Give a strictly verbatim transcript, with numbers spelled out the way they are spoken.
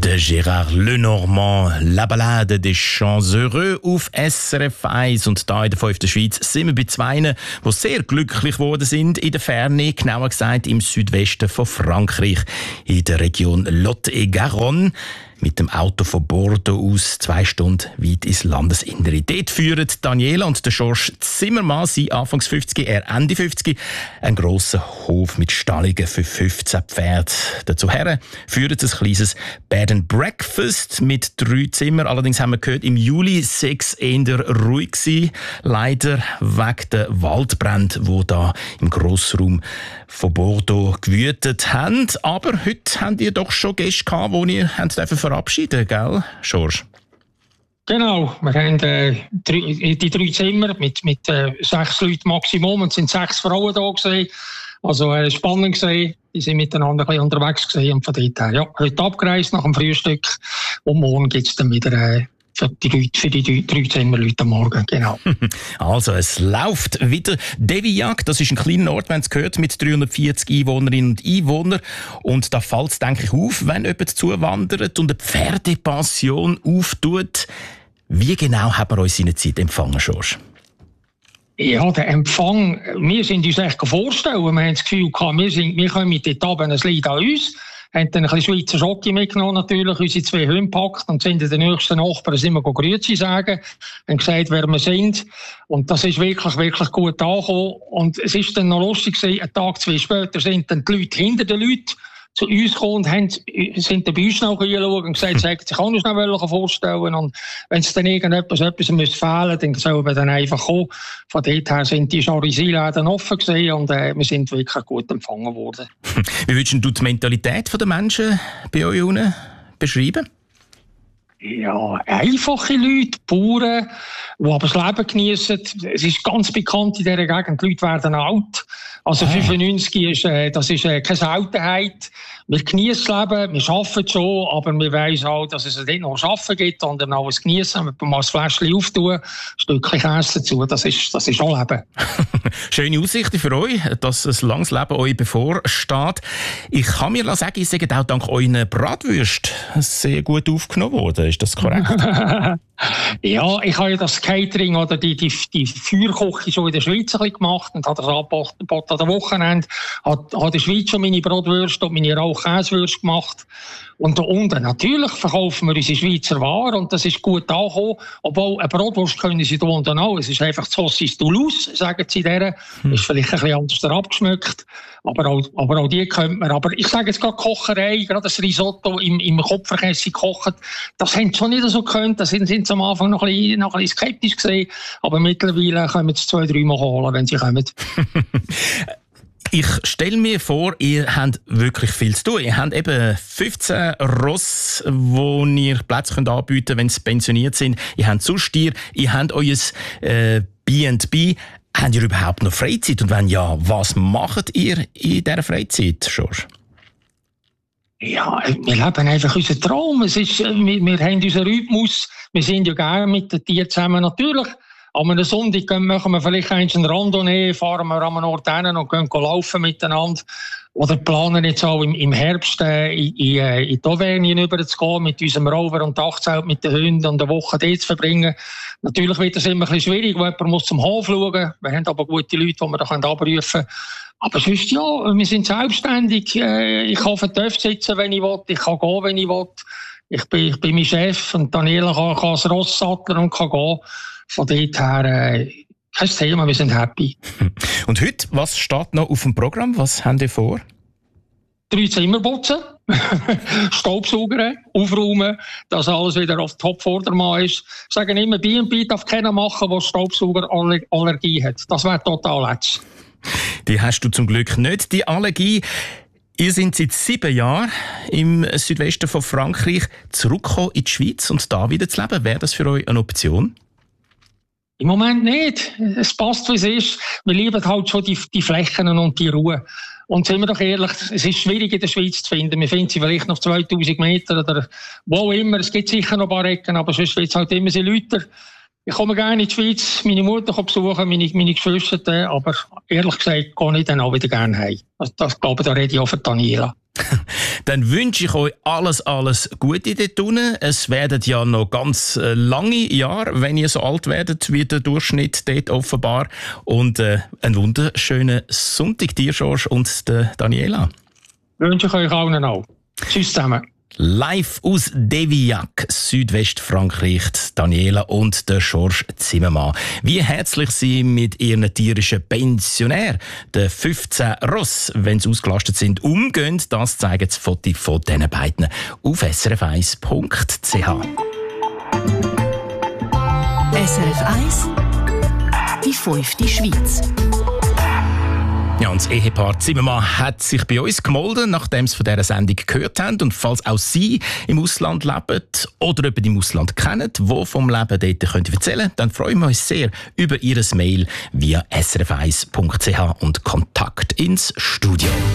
De Gérard Lenormand, La Ballade des Champs Heureux auf S R F eins. Und da in der fünften Schweiz sind wir bei zwei, die sehr glücklich geworden sind in der Ferne, genauer gesagt im Südwesten von Frankreich, in der Region Lot-et-Garonne. Mit dem Auto von Bordeaux aus zwei Stunden weit ins Landesinnere. Dort führen Daniela und der Georges Zimmermann, sie Anfangs fünfzig, er Ende fünfzig, einen grossen Hof mit Stallungen für fünfzehn Pferde. Dazu her führen sie ein kleines Bed and Breakfast mit drei Zimmern. Allerdings haben wir gehört, im Juli sechs eher ruhig gewesen. Leider wegen der Waldbrände, die da im Grossraum von Bordeaux gewütet haben. Aber heute habt ihr doch schon Gäste gehabt, die ihr habt verabschieden, gell, Georges? Genau, wir haben äh, drei, die drei Zimmer mit, mit äh, sechs Leuten Maximum und es sind sechs Frauen da gewesen. Also äh, spannend gewesen. Die sind miteinander ein bisschen unterwegs gewesen und von dort her, ja, heute abgereist nach dem Frühstück und morgen gibt es dann wieder äh, für die Leute, für die drei Zimmerleute am Morgen, genau. Also, es läuft wieder. Devillac, das ist ein kleiner Ort, wenn es gehört, mit dreihundertvierzig Einwohnerinnen und Einwohnern. Und da fällt es, denke ich, auf, wenn jemand zuwandert und eine Pferdepassion auftut. Wie genau haben wir uns in der Zeit empfangen, Georges? Ja, der Empfang, wir sind uns echt vorstellen. Wir haben das Gefühl gehabt, wir, sind, wir kommen dort runter, es liegt an uns. Wir haben dann ein bisschen Schweizer Schoki mitgenommen, natürlich, unsere zwei Hunde gepackt und sind in den nächsten Nachbarn immer Grüezi sagen, haben gesagt, wer wir sind. Und das ist wirklich, wirklich gut angekommen. Und es ist dann noch lustig gewesen, einen Tag, zwei später sind dann die Leute hinter den Leuten zu uns gekommen und haben, sind dann bei uns noch geschaut und gesagt, sie sich auch noch vorstellen. Und wenn es dann irgendetwas etwas müsste fehlen, dann sollen wir dann einfach kommen. Von dort her sind die Charisiläden offen gewesen und äh, wir sind wirklich gut empfangen worden. Wie würdest du die Mentalität der Menschen bei euch unten beschreiben? Ja, einfache Leute, Bauern, die aber das Leben genießen. Es ist ganz bekannt in dieser Gegend, die Leute werden alt. Also ah. fünfundneunzig ist, äh, das ist äh, keine Seltenheit. Wir genießen das Leben, wir arbeiten schon, aber wir wissen auch, dass es nicht noch Arbeiten gibt, sondern auch was genießen. Wir können mal ein Fläschchen auftun, ein Stückchen Käse dazu, das ist, das ist auch Leben. Schöne Aussichten für euch, dass ein langes Leben euch bevorsteht. Ich kann mir sagen, ihr seid auch dank euren Bratwürsten sehr gut aufgenommen worden. Ist das korrekt? Ja, ich habe ja das Catering oder die, die, die Feuerkoche schon in der Schweiz ein bisschen gemacht und habe das angeboten an der Wochenende. Habe in der Schweiz schon meine Bratwürste und meine Rauchkäsewürste gemacht. Und da unten natürlich verkaufen wir unsere Schweizer Ware und das ist gut angekommen. Obwohl, eine Bratwurst können sie da unten auch. Es ist einfach Saucisse Toulouse, sagen sie der. Hm. Ist vielleicht ein bisschen anders abgeschmeckt. Aber auch, aber auch die könnte man. Aber ich sage jetzt gerade Kocherei, gerade das Risotto im, im Kopfverkäse kochen, das haben sie schon nicht so gekannt. Da sind, sind sie am Anfang noch ein bisschen, noch ein bisschen skeptisch gewesen. Aber mittlerweile können wir es zwei, drei Mal holen, wenn sie kommen. Ich stelle mir vor, ihr habt wirklich viel zu tun. Ihr habt eben fünfzehn Ross, wo ihr Plätze anbieten könnt, wenn sie pensioniert sind. Ihr habt Zustier, ihr habt euer äh, B and B. Habt ihr überhaupt noch Freizeit? Und wenn ja, was macht ihr in dieser Freizeit, Georges? Ja, wir leben einfach unseren Traum. Es ist, wir, wir haben unseren Rhythmus. Wir sind ja gerne mit den Tieren zusammen. Natürlich, an einem Sonntag machen wir vielleicht einen Randonnee, fahren wir an einen Ort hin und gehen laufen miteinander. Oder planen jetzt auch im, im Herbst äh, in, in, in die Auvergne rüber zu gehen, mit unserem Rover und Dachzelt mit den Hunden und eine Woche dort zu verbringen. Natürlich wird das immer ein bisschen schwierig, weil jemand muss zum Hof schauen. Wir haben aber gute Leute, die wir da abrufen können. Aber sonst ja, wir sind selbstständig. Ich kann auf dem Töpf sitzen, wenn ich will. Ich kann gehen, wenn ich will. Ich bin, ich bin mein Chef und Daniela kann, kann das Ross satteln und kann gehen. Von dort her, äh, kein Thema, wir sind happy. Und heute, was steht noch auf dem Programm? Was haben ihr vor? Drei Zimmer putzen, Staubsaugern, aufräumen, dass alles wieder auf Top-Vordermann ist. Ich sage immer, B and B darf keiner machen, der Staubsaugerallergie hat. Das wäre total letzt. Die hast du zum Glück nicht, die Allergie. Ihr seid seit sieben Jahren im Südwesten von Frankreich zurückgekommen in die Schweiz und da wieder zu leben. Wäre das für euch eine Option? Im Moment nicht. Es passt, wie es ist. Wir lieben halt schon die, die Flächen und die Ruhe. Und sind wir doch ehrlich, es ist schwierig in der Schweiz zu finden. Wir finden sie vielleicht noch zweitausend Meter oder wo immer. Es gibt sicher noch ein paar Ecken, aber sonst wird es halt immer so Leute. Ich komme gerne in die Schweiz, meine Mutter besuchen, meine, meine Geschwister, aber ehrlich gesagt gehe ich dann auch wieder gerne heim. Also das glaube ich, da rede ich auch für Daniela. Dann wünsche ich euch alles, alles Gute dort unten. Es werden ja noch ganz äh, lange Jahre, wenn ihr so alt werdet wie der Durchschnitt dort offenbar. Und äh, einen wunderschönen Sonntag dir, George und der Daniela. Wünsche ich euch allen auch. Tschüss zusammen. Live aus Devillac, Südwestfrankreich, Daniela und der George Zimmermann. Wie herzlich sie mit ihren tierischen Pensionär, den fünfzehn Ross, wenn sie ausgelastet sind, umgehen, das zeigen das Foto von diesen beiden auf s r f eins punkt c h. S R F eins, die fünfte Schweiz. Ja, und das Ehepaar Zimmermann hat sich bei uns gemeldet, nachdem sie von dieser Sendung gehört haben. Und falls auch Sie im Ausland leben oder jemanden im Ausland kennen, der vom Leben dort könnt erzählen könnt, dann freuen wir uns sehr über Ihr Mail via s r f eins punkt c h und Kontakt ins Studio.